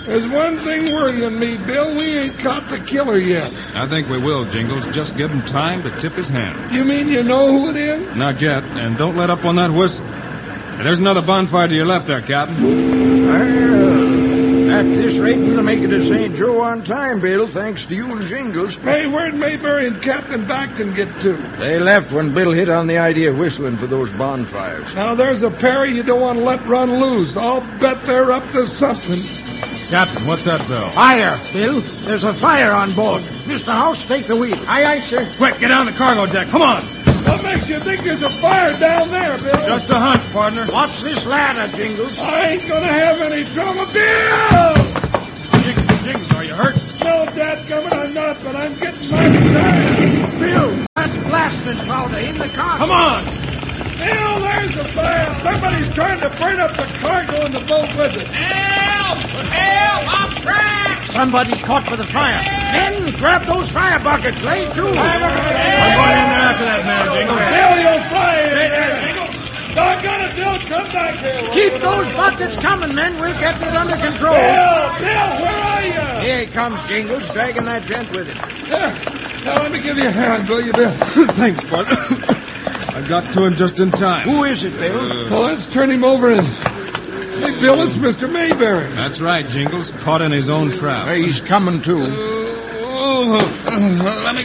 There's one thing worrying me, Bill. We ain't caught the killer yet. I think we will, Jingles. Just give him time to tip his hand. You mean you know who it is? Not yet, and don't let up on that whistle. There's another bonfire to your left there, Captain. Well, at this rate, we'll make it to St. Joe on time, Bill, thanks to you and Jingles. Hey, where'd Mayberry and Captain Backton get to? They left when Bill hit on the idea of whistling for those bonfires. Now, there's a pair you don't want to let run loose. I'll bet they're up to something. Captain, what's that bell? Fire, Bill. There's a fire on board. Mr. House, take the wheel. Aye, sir. Quick, get on the cargo deck. Come on. What makes you think there's a fire down there, Bill? Just a hunch, partner. Watch this ladder, Jingles. I ain't gonna have any trouble. Bill! Jingles, are you hurt? No, dadgummit, I'm not, but I'm getting mighty tired. Bill, that's blasting powder in the car. Come on. Bill, there's a fire. Somebody's trying to burn up the cargo in the boat with it. Help! Help! I'm trapped! Somebody's caught with the fire. Men, grab those fire buckets. Lay to. I'm going in there after that man, Jingles. Bill, you'll fly in there. Doggone it, Bill, come back here. Keep those buckets coming, men. We're getting it under control. Bill, where are you? Here he comes, Jingles, dragging that gent with him. Now, let me give you a hand, will you, Bill? Thanks, bud. I got to him just in time. Who is it, Bill? Well, let's turn him over and... Hey, Bill, it's Mr. Mayberry. That's right, Jingles. Caught in his own trap. He's coming, too. Let me